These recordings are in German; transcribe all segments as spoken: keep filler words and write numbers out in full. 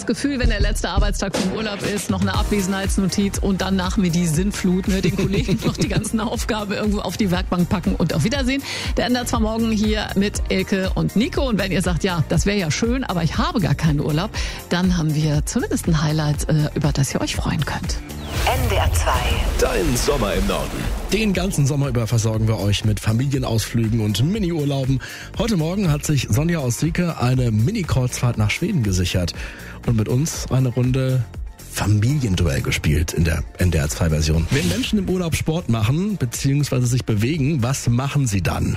das Gefühl, wenn der letzte Arbeitstag vom Urlaub ist, noch eine Abwesenheitsnotiz und dann nach mir die Sinnflut, ne, den Kollegen noch die ganzen Aufgaben irgendwo auf die Werkbank packen und auf Wiedersehen. Der ändert zwar morgen hier mit Elke und Nico und wenn ihr sagt, ja, das wäre ja schön, aber ich habe gar keinen Urlaub, dann haben wir zumindest ein Highlight, äh, über das ihr euch freuen könnt. N D R zwei. Dein Sommer im Norden. Den ganzen Sommer über versorgen wir euch mit Familienausflügen und Mini-Urlauben. Heute Morgen hat sich Sonja aus Sieke eine Mini-Kreuzfahrt nach Schweden gesichert und mit uns eine Runde Familienduell gespielt in der N D R zwei Version. Wenn Menschen im Urlaub Sport machen bzw. sich bewegen, was machen sie dann?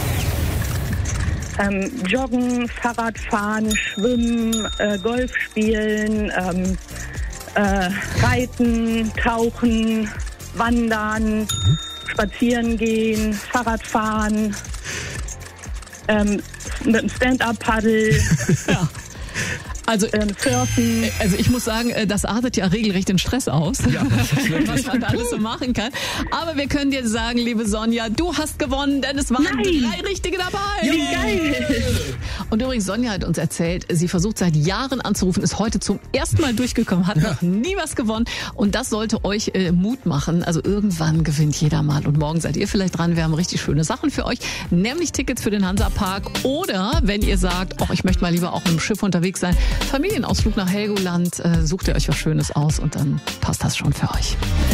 Ähm, joggen, Fahrradfahren, schwimmen, äh, Golf spielen, ähm, äh, reiten, tauchen, wandern, mhm. spazieren gehen, Fahrradfahren, ähm, mit dem Stand-Up-Paddle. Ja. Also, ähm, surfen. Also ich muss sagen, das artet ja regelrecht den Stress aus, ja, was man da alles so machen kann. Aber wir können dir sagen, liebe Sonja, du hast gewonnen, denn es waren Nein. drei Richtige dabei. Wie geil! Und übrigens, Sonja hat uns erzählt, sie versucht seit Jahren anzurufen, ist heute zum ersten Mal durchgekommen, hat ja. noch nie was gewonnen. Und das sollte euch äh, Mut machen. Also irgendwann gewinnt jeder mal. Und morgen seid ihr vielleicht dran. Wir haben richtig schöne Sachen für euch, nämlich Tickets für den Hansapark. Oder wenn ihr sagt, oh, ich möchte mal lieber auch mit dem Schiff unterwegs sein, Familienausflug nach Helgoland, äh, sucht ihr euch was Schönes aus und dann passt das schon für euch.